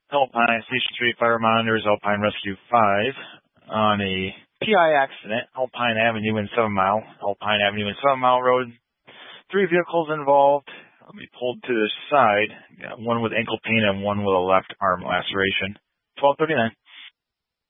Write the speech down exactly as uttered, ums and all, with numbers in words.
Alpine Station three Fire Monitors, Alpine Rescue five, on a P I accident, Alpine Avenue and seven Mile, Alpine Avenue and seven Mile Road. Three vehicles involved. I'll be pulled to the side. Got one with ankle pain and one with a left arm laceration. twelve thirty-nine.